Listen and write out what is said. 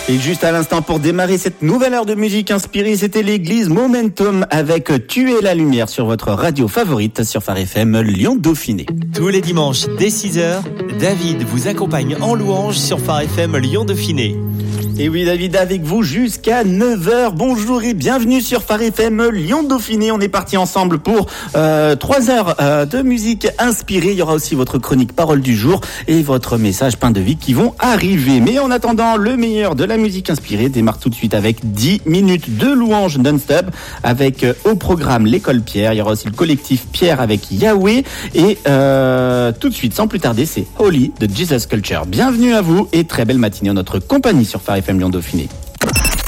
Et juste à l'instant, pour démarrer cette nouvelle heure de musique inspirée, c'était l'église Momentum avec Tu es la lumière sur votre radio favorite sur Phare FM Lyon-Dauphiné. Tous les dimanches dès 6h, David vous accompagne en louange sur Phare FM Lyon-Dauphiné. Et oui, David, avec vous jusqu'à 9h. Bonjour et bienvenue sur Phare FM Lyon-Dauphiné. On est parti ensemble pour 3 heures de musique inspirée. Il y aura aussi votre chronique Parole du jour et votre message Pain de vie qui vont arriver. Mais en attendant, le meilleur de la musique inspirée démarre tout de suite avec 10 minutes de louange non-stop avec au programme l'École Pierre. Il y aura aussi le collectif Pierre avec Yahweh. Et tout de suite, sans plus tarder, c'est Holy de Jesus Culture. Bienvenue à vous et très belle matinée en notre compagnie sur Phare FM Lyon-Dauphiné.